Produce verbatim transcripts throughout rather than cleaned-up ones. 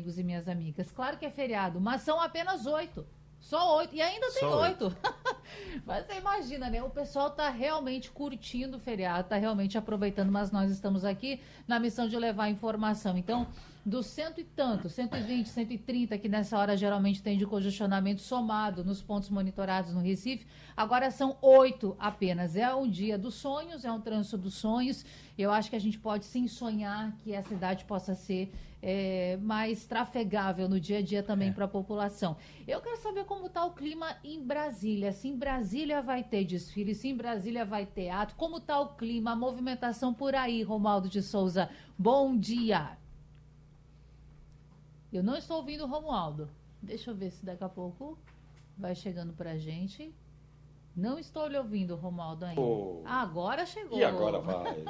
amigos e minhas amigas. Claro que é feriado, mas são apenas oito. Só oito. E ainda tem oito. Mas você imagina, né? O pessoal tá realmente curtindo o feriado, tá realmente aproveitando, mas nós estamos aqui na missão de levar informação. Então, dos cento e tanto, cento e vinte, cento e trinta, que nessa hora geralmente tem de congestionamento somado nos pontos monitorados no Recife, agora são oito apenas. É um dia dos sonhos, é um trânsito dos sonhos. Eu acho que a gente pode sim sonhar que a cidade possa ser é, mais trafegável no dia a dia também é. para a população. Eu quero saber como está o clima em Brasília. Se em Brasília vai ter desfile, se em Brasília vai ter ato, como está o clima, a movimentação por aí, Romualdo de Souza. Bom dia. Eu não estou ouvindo o Romualdo. Deixa eu ver se daqui a pouco vai chegando para a gente. Não estou lhe ouvindo, Romualdo, ainda. Oh. Agora chegou. E agora vai.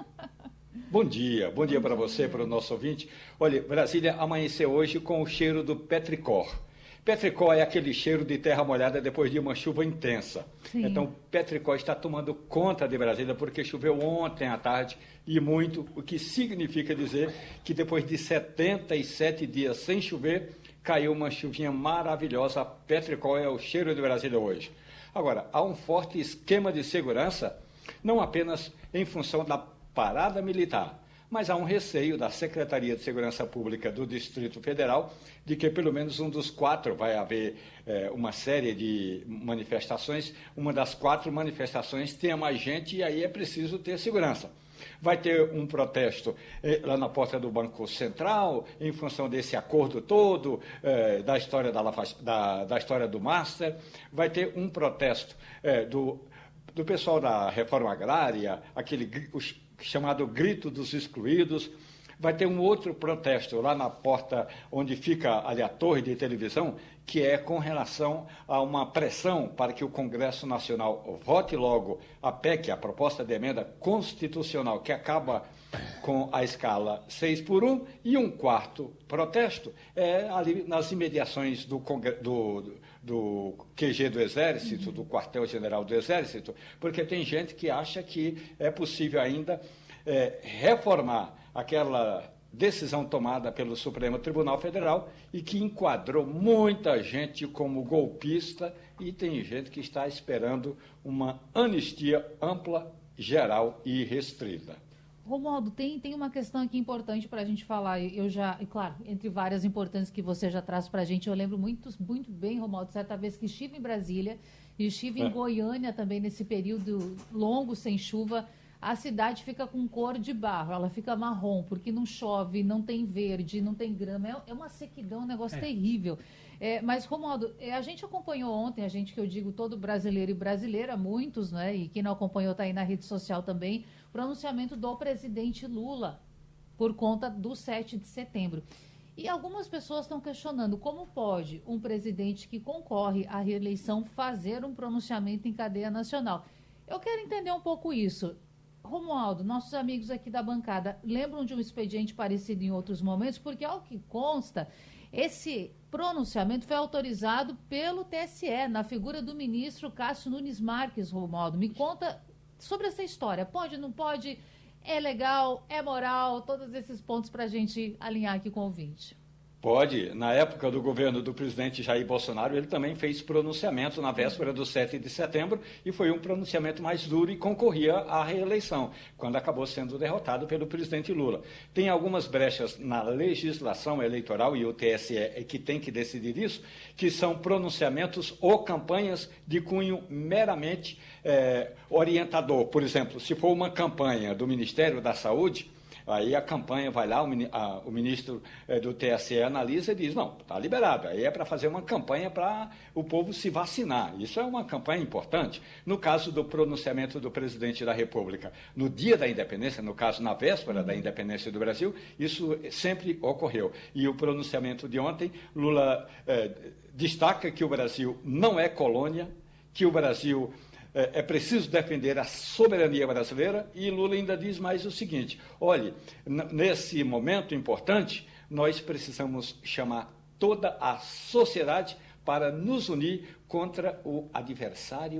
Bom dia, bom dia para você, para o nosso ouvinte. Olha, Brasília amanheceu hoje com o cheiro do petricor. Petricor é aquele cheiro de terra molhada depois de uma chuva intensa. Sim. Então, petricor está tomando conta de Brasília porque choveu ontem à tarde e muito, o que significa dizer que depois de setenta e sete dias sem chover, caiu uma chuvinha maravilhosa. Petricor é o cheiro de Brasília hoje. Agora, há um forte esquema de segurança, não apenas em função da parada militar, mas há um receio da Secretaria de Segurança Pública do Distrito Federal de que pelo menos um dos quatro vai haver é, uma série de manifestações, uma das quatro manifestações tenha mais gente e aí é preciso ter segurança. Vai ter um protesto eh, lá na porta do Banco Central, em função desse acordo todo, eh, da, história da, da, da história do Master. Vai ter um protesto eh, do, do pessoal da reforma agrária, aquele o chamado grito dos excluídos. Vai ter um outro protesto lá na porta onde fica ali a torre de televisão, que é com relação a uma pressão para que o Congresso Nacional vote logo a P E C, a proposta de emenda constitucional, que acaba com a escala seis por um, e um quarto protesto é ali nas imediações do, do, do Q G do Exército, do quartel-general do Exército, porque tem gente que acha que é possível ainda é, reformar aquela decisão tomada pelo Supremo Tribunal Federal e que enquadrou muita gente como golpista, e tem gente que está esperando uma anistia ampla, geral e restrita. Romualdo, tem, tem uma questão aqui importante para a gente falar. Eu já, e claro, entre várias importantes que você já traz para a gente, eu lembro muito, muito bem, Romualdo, certa vez que estive em Brasília e estive é. em Goiânia também nesse período longo sem chuva. A cidade fica com cor de barro, ela fica marrom, porque não chove, não tem verde, não tem grama, é uma sequidão, um negócio é. terrível. É, mas, Romualdo, a gente acompanhou ontem, a gente que eu digo todo brasileiro e brasileira, muitos, né, e quem não acompanhou está aí na rede social também, o pronunciamento do presidente Lula, por conta do sete de setembro. E algumas pessoas estão questionando como pode um presidente que concorre à reeleição fazer um pronunciamento em cadeia nacional. Eu quero entender um pouco isso. Romualdo, nossos amigos aqui da bancada lembram de um expediente parecido em outros momentos, porque ao que consta, esse pronunciamento foi autorizado pelo T S E, na figura do ministro Cássio Nunes Marques. Romualdo, me conta sobre essa história. Pode, não pode? É legal? É moral? Todos esses pontos para a gente alinhar aqui com o ouvinte. Pode. Na época do governo do presidente Jair Bolsonaro, ele também fez pronunciamento na véspera do sete de setembro e foi um pronunciamento mais duro e concorria à reeleição, quando acabou sendo derrotado pelo presidente Lula. Tem algumas brechas na legislação eleitoral, e o T S E é que tem que decidir isso, que são pronunciamentos ou campanhas de cunho meramente é, orientador. Por exemplo, se for uma campanha do Ministério da Saúde, aí a campanha vai lá, o, a, o ministro eh, do T S E analisa e diz, não, está liberado. Aí é para fazer uma campanha para o povo se vacinar. Isso é uma campanha importante. No caso do pronunciamento do presidente da República, no dia da independência, no caso na véspera da independência do Brasil, isso sempre ocorreu. E o pronunciamento de ontem, Lula eh, destaca que o Brasil não é colônia, que o Brasil... É preciso defender a soberania brasileira, e Lula ainda diz mais o seguinte, olhe, nesse momento importante, nós precisamos chamar toda a sociedade para nos unir contra o adversário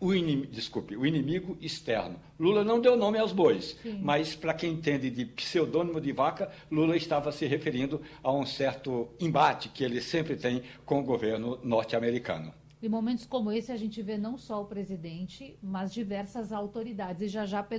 o inimigo, desculpe, o inimigo externo. Lula não deu nome aos bois, Sim. mas para quem entende de pseudônimo de vaca, Lula estava se referindo a um certo embate que ele sempre tem com o governo norte-americano. Em momentos como esse, a gente vê não só o presidente, mas diversas autoridades. E já já Pedro